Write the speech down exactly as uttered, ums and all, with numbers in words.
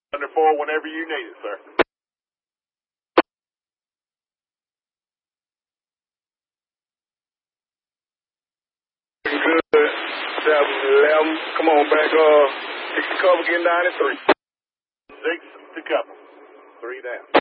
Under four whenever you need it, sir. Good. seven eleven. Come on back. Uh, six to cover, get nine and three. Six to cover. Three down.